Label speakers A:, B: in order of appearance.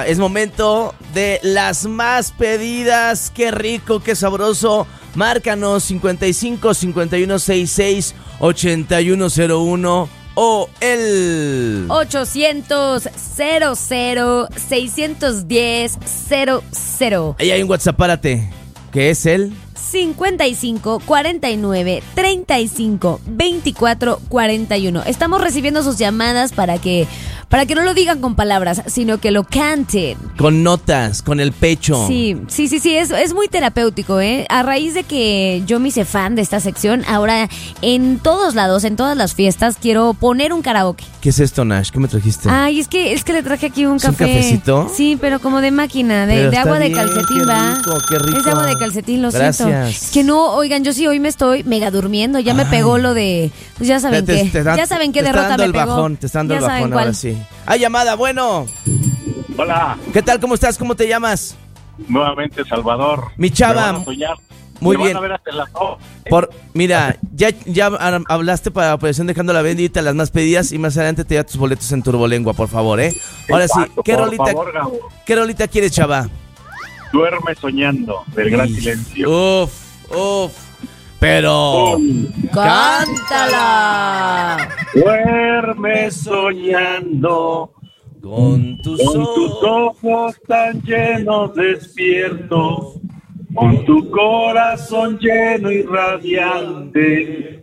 A: es momento de las más pedidas. Qué rico, qué sabroso. Márcanos 55 51 66 8101 o el
B: 800 00 610 00.
A: Ahí hay un WhatsApp, párate, que es el
B: 55 49 35 24 41. Estamos recibiendo sus llamadas para que no lo digan con palabras, sino que lo canten.
A: con notas, con el pecho.
B: Sí, es muy terapéutico, ¿eh? A raíz de que yo me hice fan de esta sección, ahora en todos lados, en todas las fiestas, quiero poner un karaoke.
A: ¿Qué es esto, Nash? ¿Qué me trajiste?
B: Ay, es que le traje aquí un
A: ¿Es un
B: café.
A: cafecito?
B: Sí, pero como de máquina,
A: Pero
B: de
A: está
B: agua de
A: bien,
B: calcetín,
A: qué
B: va.
A: rico, qué rico.
B: Es de agua de calcetín, lo
A: Gracias.
B: siento. Es que no, oigan, yo sí hoy me estoy mega durmiendo, ya me
A: Ay.
B: pegó lo de, pues ya saben qué. Ya saben qué derrota me pegó.
A: Te está dando
B: Ya
A: el
B: saben
A: bajón
B: cuál.
A: ahora sí. ¡Ay, llamada! Bueno.
C: Hola,
A: ¿Qué tal? ¿Cómo estás? ¿Cómo te llamas?
C: nuevamente Salvador.
A: Mi chava.
C: Me van a soñar.
A: Muy
C: Me
A: bien.
C: Van a ver hasta las 2.
A: Mira, ya hablaste para la operación Dejando la Bendita, las más pedidas, y más adelante te da tus boletos en Turbolengua, por favor, ¿eh? Ahora sí,
C: Exacto,
A: ¿qué
C: por
A: rolita,
C: favor, Gabo.
A: ¿qué rolita quieres, chava?
C: Duerme soñando, del gran silencio.
A: Uf. Pero
B: ¡Cántala!
C: Duerme soñando
A: con tus
C: con tus ojos tan llenos despiertos, con tu corazón lleno y radiante,